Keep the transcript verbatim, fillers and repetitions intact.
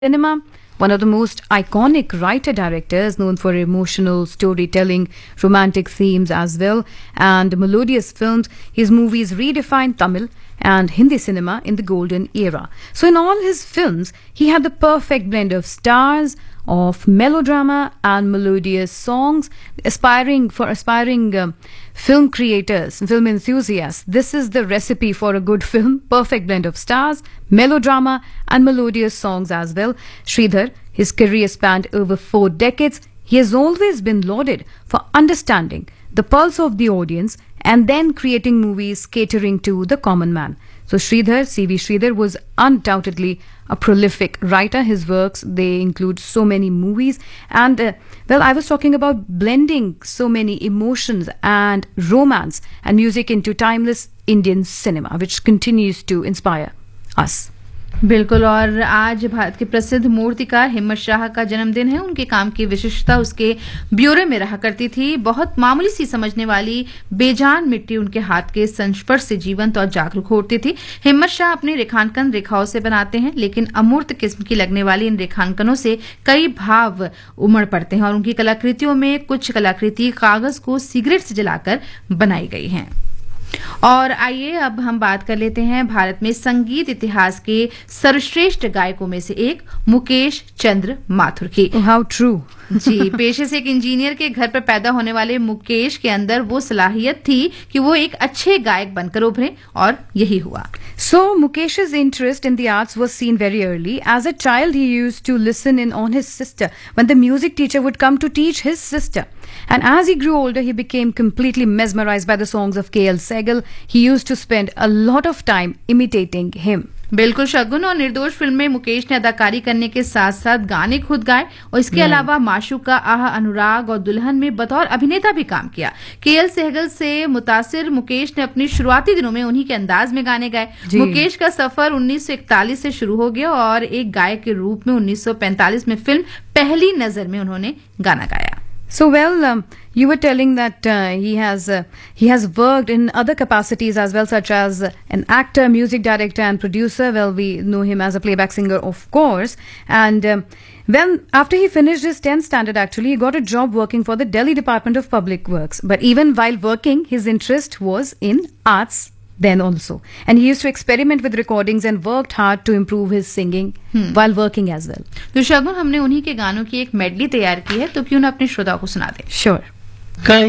cinema, one of the most iconic writer-directors known for emotional storytelling, romantic themes as well, and melodious films. His movies redefined Tamil and Hindi cinema in the golden era. So in all his films, he had the perfect blend of stars, of melodrama and melodious songs, aspiring for aspiring um, film creators, film enthusiasts. This is the recipe for a good film: perfect blend of stars, melodrama, and melodious songs as well. Sridhar, his career spanned over four decades. He has always been lauded for understanding the pulse of the audience and then creating movies catering to the common man. So Sridhar, C V Sridhar, was undoubtedly a prolific writer. His works, they include so many movies. And, uh, well, I was talking about blending so many emotions and romance and music into timeless Indian cinema, which continues to inspire us. बिल्कुल। और आज भारत के प्रसिद्ध मूर्तिकार हिम्मत शाह का जन्मदिन है। उनके काम की विशिष्टता उसके ब्यूरो में रहा करती थी। बहुत मामूली सी समझने वाली बेजान मिट्टी उनके हाथ के संस्पर्श से जीवंत और जागरूक होती थी। हिम्मत शाह अपने रेखांकन रेखाओं से बनाते हैं, लेकिन अमूर्त किस्म की लगने वाली इन रेखांकनों से कई भाव उमड़ पड़ते हैं और उनकी कलाकृतियों में कुछ कलाकृति कागज को सिगरेट से जलाकर बनाई गई हैं। और आइए अब हम बात कर लेते हैं भारत में संगीत इतिहास के सर्वश्रेष्ठ गायकों में से एक मुकेश चंद्र माथुर की। How true. जी, पेशे से एक इंजीनियर के घर पर पैदा होने वाले मुकेश के अंदर वो सलाहियत थी कि वो एक अच्छे गायक बनकर उभरे और यही हुआ। So Mukesh's interest in the arts was seen very early. As a child, he used to listen in on his sister when the music teacher would come to teach his sister. And as he grew older, he became completely mesmerized by the songs of K L Sehgal. He used to spend a lot of time imitating him. बिल्कुल शगुन और निर्दोष film में मुकेश ने अदाकारी करने के साथ साथ गाने खुद गाए और इसके अलावा माशूका, आह, अनुराग और दुल्हन में बतौर अभिनेता भी काम किया। केएल सहगल से मुतासिर मुकेश ने अपनी शुरुआती दिनों में उन्हीं के अंदाज में गाने गाए। मुकेश का सफर उन्नीस सौ इकतालीस से शुरू हो गया और एक गायक के रूप में उन्नीस सौ पैंतालीस में फिल्म पहली नजर में उन्होंने गाना गाया। So well, um, you were telling that uh, he has uh, he has worked in other capacities as well, such as an actor, music director, and producer. Well, we know him as a playback singer, of course. And um, well, after he finished his tenth standard, actually, he got a job working for the Delhi Department of Public Works. But even while working, his interest was in arts then also, and he used to experiment with recordings and worked hard to improve his singing hmm. while working as well. तो शगुन, हमने उन्हीं के गानों की एक medley तैयार की है, तो क्यों ना अपने श्रोताओं को सुना दें। Sure.